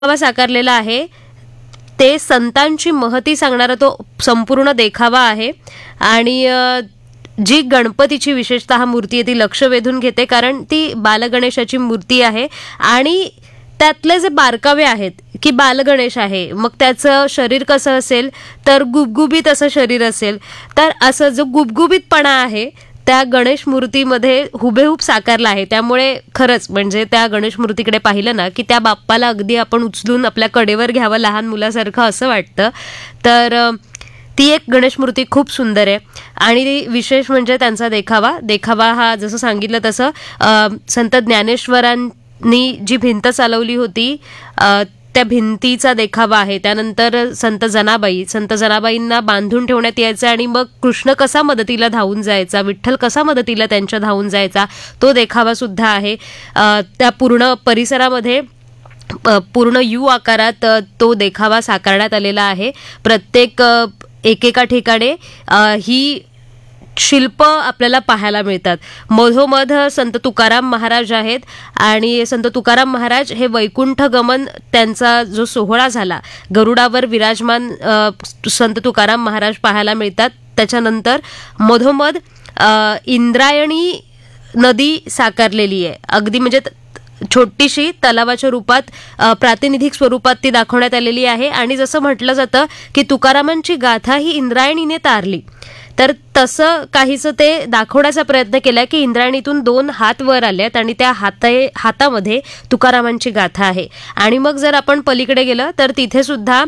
देखावा साकारलेला आहे ते संतांची महती सांगणारा तो संपूर्ण देखावा आहे. आणि जी गणपतीची विशेषतः मूर्ती आहे ती लक्ष वेधून घेते, कारण ती बालगणेशाची मूर्ती आहे. आणि त्यातले जे बारकावे आहेत की बालगणेश आहे, मग त्याचं शरीर कसं असेल तर गुबगुबीत असं शरीर असेल, तर असं जो गुबगुबीतपणा आहे त्या गणेश मूर्तीमध्ये हुबेहूब साकारला आहे. त्यामुळे खरंच म्हणजे त्या गणेश मूर्तीकडे पाहिलं ना की त्या बाप्पाला अगदी आपण उचलून आपल्या कडेवर घ्यावं लहान मुलासारखं असं वाटतं. तर ती एक गणेश मूर्ती खूप सुंदर आहे. आणि विशेष म्हणजे त्यांचा देखावा हा जसं सांगितलं तसं संत ज्ञानेश्वरांनी जी भिंत चालवली होती त्या भिंतीचा देखावा आहे. त्यानंतर संत जनाबाईंना बांधून ठेवण्यात यायचं आणि मग कृष्ण कसा मदतीला धावून जायचा, विठ्ठल कसा मदतीला त्यांच्या धावून जायचा, तो देखावा सुद्धा आहे. त्या पूर्ण परिसरामध्ये पूर्ण यू आकारात तो देखावा साकारण्यात आलेला आहे. प्रत्येक एकेका ठिकाणी ही शिल्प आपल्याला पाहायला मिळतात. मधोमध संत तुकाराम महाराज आहेत आणि संत तुकाराम महाराज हे वैकुंठ गमन त्यांचा जो सोहळा झाला, गरुडावर विराजमान संत तुकाराम महाराज पाहायला मिळतात. त्याच्यानंतर मधोमध इंद्रायणी नदी साकारलेली आहे, अगदी म्हणजे छोटीशी तलावाच्या रूपात प्रातिनिधिक स्वरूपात ती दाखवण्यात आलेली आहे. आणि जसं म्हटलं जातं की तुकारामांची गाथा ही इंद्रायणीने तारली, तर तसं काहीसं ते दाखवण्याचा प्रयत्न केला की इंद्रायणीतून 2 हात वर आलेत आणि त्या हातामध्ये तुकारामांची गाथा आहे. आणि मग जर आपण पलीकडे गेलं तर तिथे सुद्धा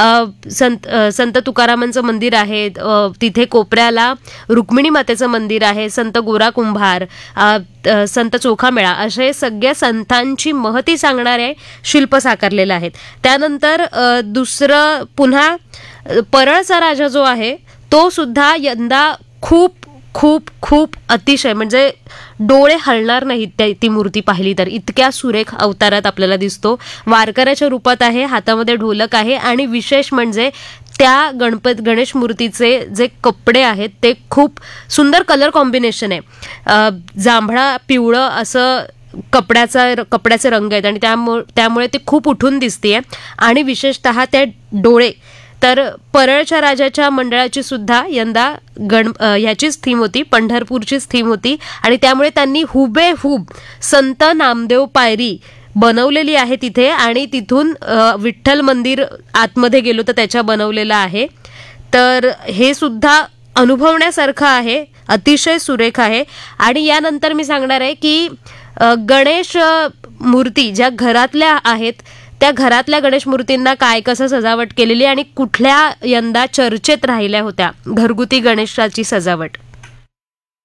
संत तुकारामांचं मंदिर आहे. तिथे कोपऱ्याला रुक्मिणी मातेचं मंदिर आहे. संत गोरा कुंभार, संत चोखामेळा असे सगळ्या संतांची महती सांगणारे शिल्प साकारलेले आहेत. त्यानंतर दुसरं पुन्हा परळचा राजा जो आहे तो सुद्धा यंदा खूप खूप खूप अतिशय म्हणजे डोळे हलणार नाहीत ती मूर्ती पाहिली तर, इतक्या सुरेख अवतारात आपल्याला दिसतो. वारकऱ्याच्या रूपात आहे, हातामध्ये ढोलक आहे. आणि विशेष म्हणजे त्या गणेश मूर्तीचे जे कपडे आहेत ते खूप सुंदर कलर कॉम्बिनेशन आहे. जांभळा पिवळं असं कपड्याचे रंग आहेत आणि त्यामुळे ते खूप उठून दिसते. आणि विशेषतः त्या डोळे तर परळच्या राजाच्या मंडळाची सुद्धा यंदा ह्याचीच थीम होती, पंढरपूरचीच थीम होती. आणि त्यामुळे त्यांनी हुबेहूब संत नामदेव पायरी बनवलेली आहे तिथे. आणि तिथून विठ्ठल मंदिर आतमध्ये गेलो तर त्याच्या बनवलेलं आहे. तर हे सुद्धा अनुभवण्यासारखं आहे, अतिशय सुरेख आहे. आणि यानंतर मी सांगणार आहे की गणेश मूर्ती ज्या घरातल्या आहेत त्या घरातल्या गणेश मूर्तींना काय कसं सजावट केलेली आणि कुठल्या यंदा चर्चेत राहिल्या होत्या घरगुती गणेशाची सजावट.